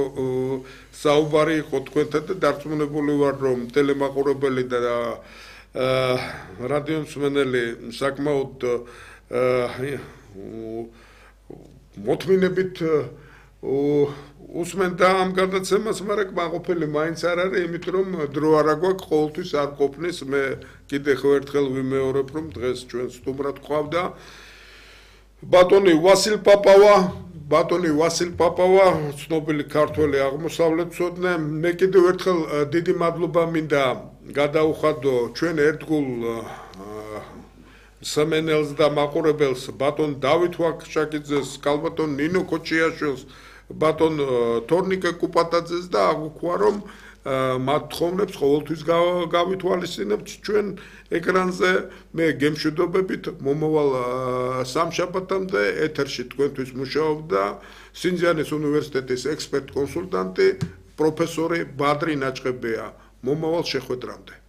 საუბარი იყო თქვენთან და დარწმუნებული ვარ, რომ ტელემაყურებელი და რადიო მსმენელი საკმაოდ მოთმინებით უსმენდა ამ გადაცემას, მაგრამ კმაყოფილი მაინც არ არის, იმიტომ რომ დრო არ აგვაქვს, ყოველთვის არ ყოფნის. მე კიდევ ერთხელ ვიმეორებ, რომ დღეს ჩვენ სტუმრად გვყავდა ბატონი ვასილ პაპავა, ცნობილი ქართველი აღმოსავლეთმცოდნე. მე კიდევ ერთხელ დიდი მადლობა მინდა გადაუხადო ჩვენ ერთგულ მსმენელს და მაყურებელს, ბატონ დავით ვაკშაკიძეს, კალბატონ ნინო კოჩიაშვილს, ბატონ თორნიკე კუპატაძეს და აგვიქვა, რომ მათ თხოვნებს ყოველთვის გავითვალისწინებთ ჩვენ ეკრანზე. მე გემშვიდობებით მომავალ სამშაბათამდე ეთერში თქვენთვის მუშაობდა სინძიანის უნივერსიტეტის ექსპერტ-კონსულტანტი პროფესორი ბადრი ნაჭყებია. მომავალ შეხვედრამდე.